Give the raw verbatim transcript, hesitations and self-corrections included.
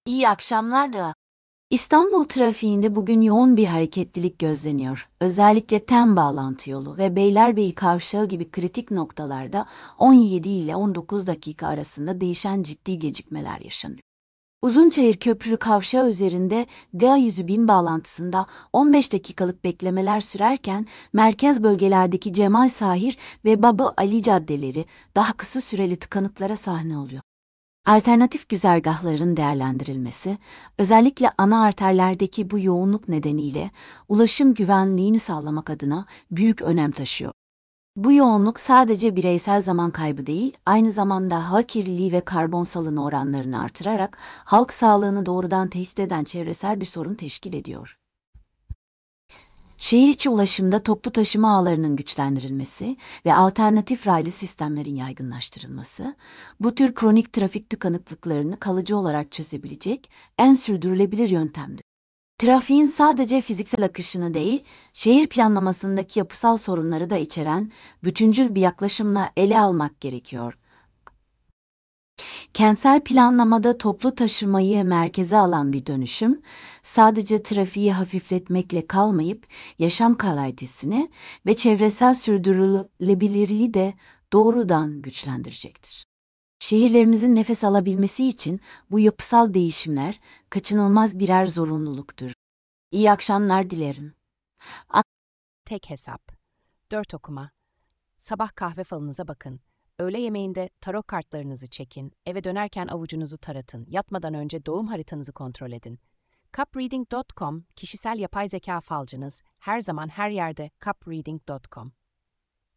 İyi akşamlar da. İstanbul trafiğinde bugün yoğun bir hareketlilik gözleniyor. Özellikle TEM bağlantı yolu ve Beylerbeyi kavşağı gibi kritik noktalarda on yedi ile on dokuz dakika arasında değişen ciddi gecikmeler yaşanıyor. Uzunçayır Köprü kavşağı üzerinde D A yüz bin bağlantısında on beş dakikalık beklemeler sürerken merkez bölgelerdeki Cemal Sahir ve Baba Ali caddeleri daha kısa süreli tıkanıklara sahne oluyor. Alternatif güzergahların değerlendirilmesi, özellikle ana arterlerdeki bu yoğunluk nedeniyle ulaşım güvenliğini sağlamak adına büyük önem taşıyor. Bu yoğunluk sadece bireysel zaman kaybı değil, aynı zamanda hava kirliliği ve karbon salını oranlarını artırarak halk sağlığını doğrudan tehdit eden çevresel bir sorun teşkil ediyor. Şehir içi ulaşımda toplu taşıma ağlarının güçlendirilmesi ve alternatif raylı sistemlerin yaygınlaştırılması, bu tür kronik trafik tıkanıklıklarını kalıcı olarak çözebilecek en sürdürülebilir yöntemdir. Trafiğin sadece fiziksel akışını değil, şehir planlamasındaki yapısal sorunları da içeren bütüncül bir yaklaşımla ele almak gerekiyor. Kentsel planlamada toplu taşımayı merkeze alan bir dönüşüm, sadece trafiği hafifletmekle kalmayıp yaşam kalitesini ve çevresel sürdürülebilirliği de doğrudan güçlendirecektir. Şehirlerimizin nefes alabilmesi için bu yapısal değişimler kaçınılmaz birer zorunluluktur. İyi akşamlar dilerim. Tek hesap. Dört okuma. Sabah kahve falınıza bakın. Öğle yemeğinde tarot kartlarınızı çekin. Eve dönerken avucunuzu taratın. Yatmadan önce doğum haritanızı kontrol edin. cupreading nokta com kişisel yapay zeka falcınız. Her zaman her yerde cupreading nokta com.